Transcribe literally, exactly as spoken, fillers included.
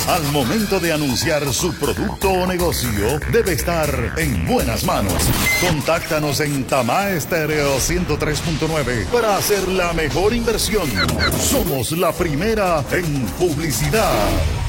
Al momento de anunciar su producto o negocio, debe estar en buenas manos. Contáctanos en Tamá Estéreo ciento tres punto nueve para hacer la mejor inversión. Somos la primera en publicidad.